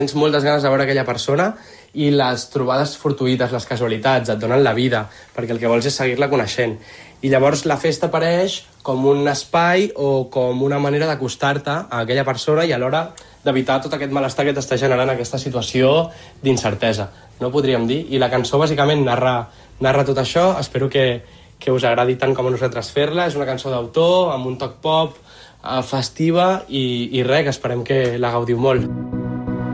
Tens moltes ganes de veure aquella persona i les trobades fortuïtes, les casualitats, et donen la vida, perquè el que vols és seguir-la coneixent. I llavors la festa apareix com un espai o com una manera d'acostar-te a aquella persona i alhora d'evitar tot aquest malestar que t'està generant aquesta situació d'incertesa, no podríem dir. I la cançó bàsicament narra tot això, espero que us agradi tant com a nosaltres fer-la. És una cançó d'autor, amb un toc pop, festiva i res, que esperem que la gaudiu molt.